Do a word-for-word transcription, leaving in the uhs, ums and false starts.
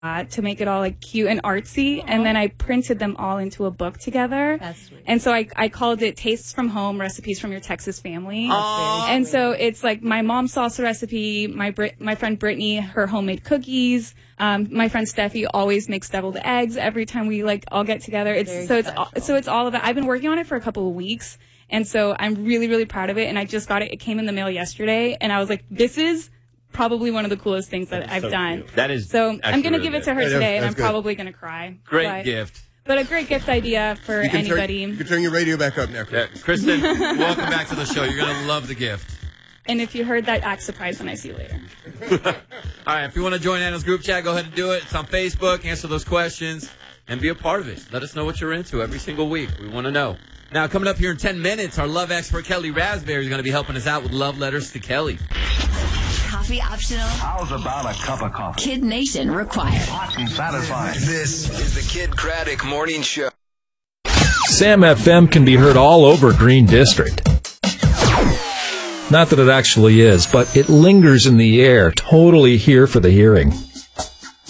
uh, to make it all like cute and artsy. Uh-huh. And then I printed them all into a book together. That's sweet. And so I, I called it Tastes from Home, Recipes from Your Texas Family. Oh. And so it's like my mom's salsa recipe, my Brit- my friend Brittany, her homemade cookies. Um, my friend Steffi always makes deviled eggs every time we like all get together. It's Very so it's special. all, so it's all of it. I've been working on it for a couple of weeks. And so I'm really, really proud of it. And I just got it. It came in the mail yesterday. And I was like, this is probably one of the coolest things that, that I've so done. Cute. That is so I'm going to really give it good. to her Yeah, today, and that's I'm good. probably going to cry. Great but, gift. But a great gift idea for You can anybody. Turn, you can turn your radio back up now, Chris. Yeah, Kristen, welcome back to the show. You're going to love the gift. And if you heard that, act surprised when I see you later. All right, if you want to join Anna's group chat, go ahead and do it. It's on Facebook. Answer those questions and be a part of it. Let us know what you're into every single week. We want to know. Now, coming up here in ten minutes, our love expert, Kelly Raspberry, is going to be helping us out with love letters to Kelly. Coffee optional. How's about a cup of coffee? Kid Nation required. Hot and satisfying. This is the Kid Craddock Morning Show. Sam F M can be heard all over Green District. Not that it actually is, but it lingers in the air, totally here for the hearing.